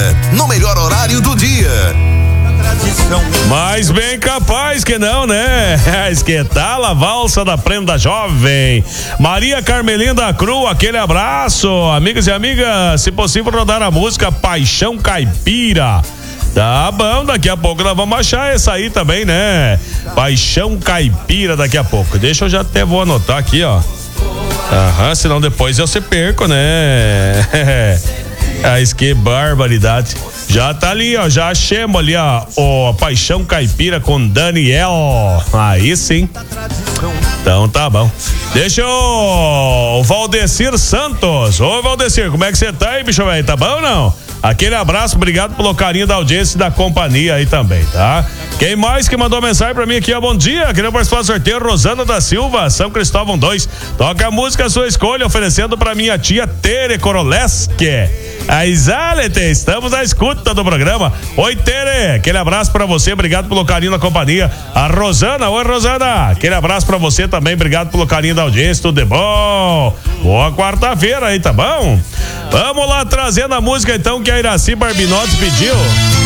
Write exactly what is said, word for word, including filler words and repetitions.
meia, no melhor horário do dia. Mas bem capaz que não, né? Esquentar a valsa da Prenda Jovem. Maria Carmelina da Cruz, aquele abraço. Amigas e amigas, se possível rodar a música Paixão Caipira. Tá bom, daqui a pouco nós vamos achar essa aí também, né? Paixão Caipira daqui a pouco. Deixa eu já até vou anotar aqui, ó. Aham, senão depois eu se perco, né? Mas que barbaridade. Já tá ali, ó, já achamos ali, ó, o Paixão Caipira com Daniel. Aí sim. Então tá bom. Deixa o Valdecir Santos. Ô Valdecir, como é que você tá aí, bicho velho? Tá bom ou não? Aquele abraço, obrigado pelo carinho da audiência e da companhia aí também, tá? Quem mais que mandou mensagem pra mim aqui, ó, bom dia, queria participar do sorteio, Rosana da Silva, São Cristóvão dois, toca a música, a sua escolha, oferecendo pra minha tia Tere Koroleski. Aí, Zalete, estamos à escuta do programa. Oi, Tere, aquele abraço pra você, obrigado pelo carinho da companhia. A Rosana, oi, Rosana, aquele abraço pra você também, obrigado pelo carinho da audiência, tudo de bom? Boa quarta-feira aí, tá bom? Vamos lá, trazendo a música então que a Iraci Barbinotti pediu.